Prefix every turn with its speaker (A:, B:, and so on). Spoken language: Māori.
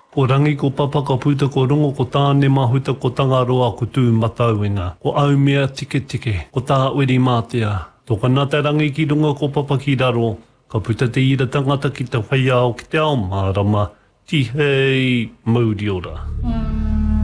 A: Ko rangi ko papa ka puta ko rongo ko tāne mahuta ko tangaroa ko tū matauinga. Ko au mea tike tike, ko tā uri mātea. Tō kanata rangi ki runga ko papa ki raro, ka puta te ira tangata ki te whaiao ki te ao mārama, ti hei mauri ora.